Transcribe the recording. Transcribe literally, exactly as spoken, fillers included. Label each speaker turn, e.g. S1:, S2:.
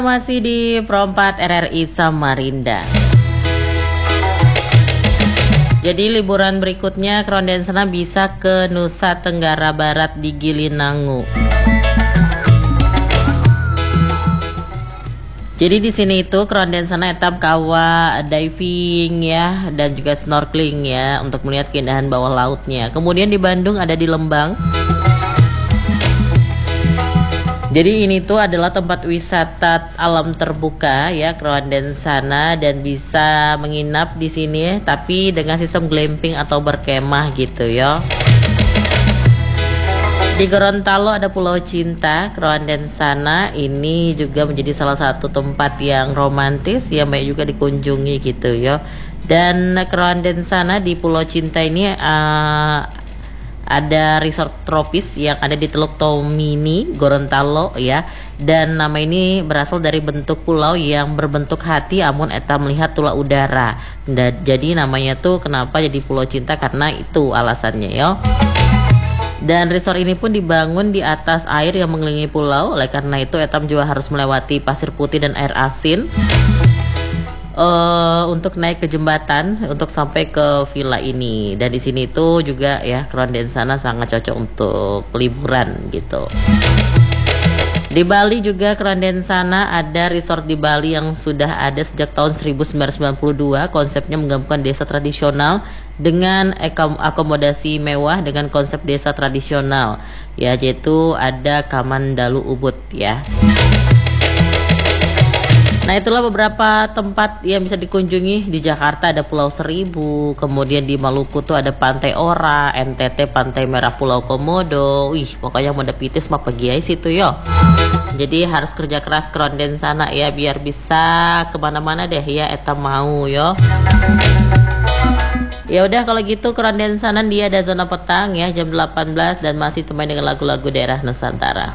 S1: Masih di Perompat R R I Samarinda. Jadi liburan berikutnya Krondensana bisa ke Nusa Tenggara Barat di Gilinangu. Jadi di sini itu Krondensana etap kawa diving ya dan juga snorkeling ya untuk melihat keindahan bawah lautnya. Kemudian di Bandung ada di Lembang. Jadi ini tuh adalah tempat wisata alam terbuka ya Krondensana dan bisa menginap di sini ya, tapi dengan sistem glamping atau berkemah gitu ya. Di Gorontalo ada Pulau Cinta Krondensana, ini juga menjadi salah satu tempat yang romantis yang banyak juga dikunjungi gitu ya. Dan Krondensana di Pulau Cinta ini uh, ada resort tropis yang ada di Teluk Tomini, Gorontalo ya. Dan nama ini berasal dari bentuk pulau yang berbentuk hati amun eta melihat tula udara. Dan jadi namanya tuh kenapa jadi Pulau Cinta karena itu alasannya ya. Dan resort ini pun dibangun di atas air yang mengelilingi pulau. Oleh karena itu etam juga harus melewati pasir putih dan air asin. Uh, untuk naik ke jembatan untuk sampai ke villa ini. Dan di sini tuh juga ya Krondensana sangat cocok untuk liburan gitu. Di Bali juga Krondensana ada resort di Bali yang sudah ada sejak tahun seribu sembilan ratus sembilan puluh dua. Konsepnya menggabungkan desa tradisional dengan akomodasi mewah dengan konsep desa tradisional ya, yaitu ada Kamandalu Ubud ya. Nah itulah beberapa tempat yang bisa dikunjungi. Di Jakarta ada Pulau Seribu, kemudian di Maluku tuh ada Pantai Ora, N T T Pantai Merah Pulau Komodo. Wih pokoknya mau pitis mah pergi aja situ yo. Jadi harus kerja keras Krondensana ya biar bisa kemana-mana deh ya eta mau yo. Ya udah kalau gitu Krondensana dia ada zona petang ya jam delapan belas dan masih temani dengan lagu-lagu daerah Nusantara.